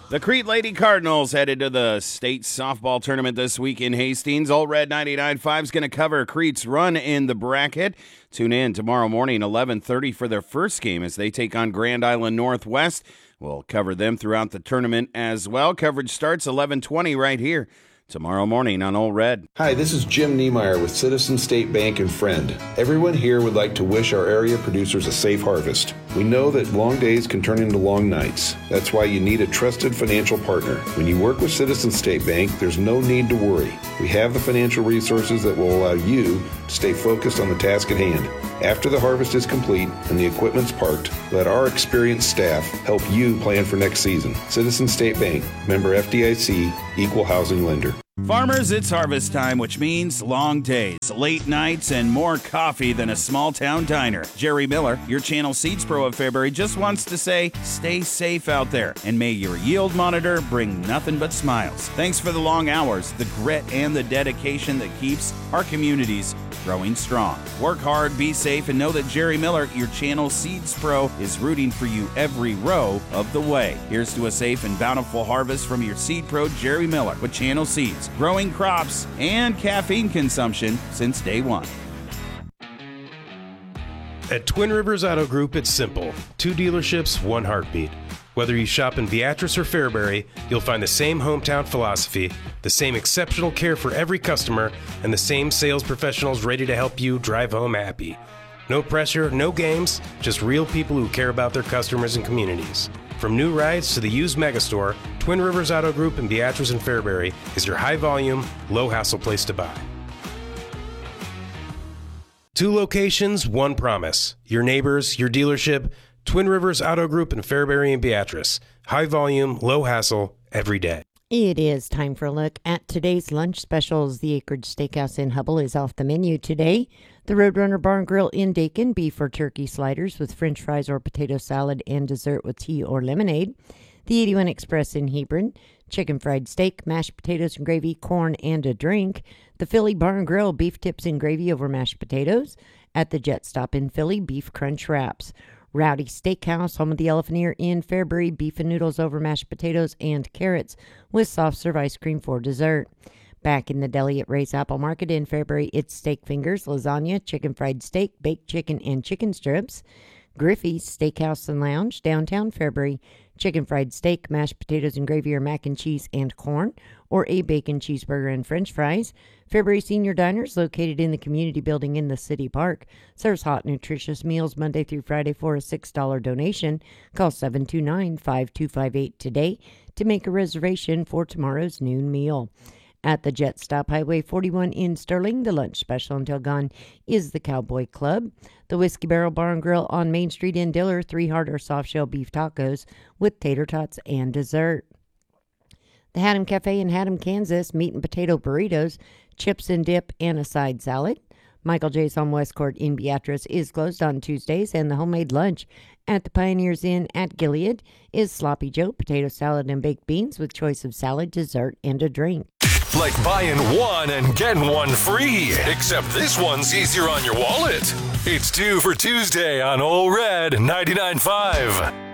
The Crete Lady Cardinals headed to the state softball tournament this week in Hastings. All Red 99.5 is going to cover Crete's run in the bracket. Tune in tomorrow morning, 11:30 for their first game as they take on Grand Island Northwest. We'll cover them throughout the tournament as well. Coverage starts 11:20 right here tomorrow morning on All Red. Hi, this is Jim Niemeyer with Citizen State Bank and Friend. Everyone here would like to wish our area producers a safe harvest. We know that long days can turn into long nights. That's why you need a trusted financial partner. When you work with Citizen State Bank, there's no need to worry. We have the financial resources that will allow you to stay focused on the task at hand. After the harvest is complete and the equipment's parked, let our experienced staff help you plan for next season. Citizen State Bank, member FDIC, equal housing lender. Farmers, it's harvest time, which means long days, late nights, and more coffee than a small-town diner. Jerry Miller, your Channel Seeds Pro of Fairbury, just wants to say, stay safe out there, and may your yield monitor bring nothing but smiles. Thanks for the long hours, the grit, and the dedication that keeps our communities growing strong. Work hard, be safe, and know that Jerry Miller, your Channel Seeds Pro, is rooting for you every row of the way. Here's to a safe and bountiful harvest from your Seed Pro, Jerry Miller, with Channel Seeds, growing crops and caffeine consumption since day one. At Twin Rivers Auto Group, it's simple. 2 dealerships, 1 heartbeat. Whether you shop in Beatrice or Fairbury, you'll find the same hometown philosophy, the same exceptional care for every customer, and the same sales professionals ready to help you drive home happy. No pressure, no games, just real people who care about their customers and communities. From new rides to the used megastore, Twin Rivers Auto Group in Beatrice and Fairbury is your high-volume, low-hassle place to buy. 2 locations, 1 promise. Your neighbors, your dealership, Twin Rivers Auto Group in Fairbury and Beatrice. High volume, low hassle, every day. It is time for a look at today's lunch specials. The Acreage Steakhouse in Hubble is off the menu today. The Roadrunner Bar and Grill in Dakin, beef or turkey sliders with french fries or potato salad and dessert with tea or lemonade. The 81 Express in Hebron, chicken fried steak, mashed potatoes and gravy, corn, and a drink. The Philly Bar and Grill, beef tips and gravy over mashed potatoes. At the Jet Stop in Philly, beef crunch wraps. Rowdy Steakhouse, home of the Elephant Ear in Fairbury, beef and noodles over mashed potatoes and carrots with soft serve ice cream for dessert. Back in the deli at Ray's Apple Market in Fairbury, it's steak fingers, lasagna, chicken fried steak, baked chicken, and chicken strips. Griffey's Steakhouse and Lounge, downtown Fairbury, chicken fried steak, mashed potatoes and gravy or mac and cheese and corn, or a bacon cheeseburger and french fries. Fairbury Senior Diners, located in the community building in the city park, serves hot, nutritious meals Monday through Friday for a $6 donation. Call 729-5258 today to make a reservation for tomorrow's noon meal. At the Jet Stop Highway 41 in Sterling, the lunch special until gone is the Cowboy Club. The Whiskey Barrel Bar and Grill on Main Street in Diller, 3 hard or soft shell beef tacos with tater tots and dessert. The Haddam Cafe in Haddam, Kansas, meat and potato burritos, chips and dip, and a side salad. Michael J's on West Court in Beatrice is closed on Tuesdays, and the homemade lunch at the Pioneers Inn at Gilead is Sloppy Joe, potato salad and baked beans with choice of salad, dessert, and a drink. Like buying 1 and getting 1 free, except this one's easier on your wallet. It's 2 for Tuesday on Ole Red 99.5.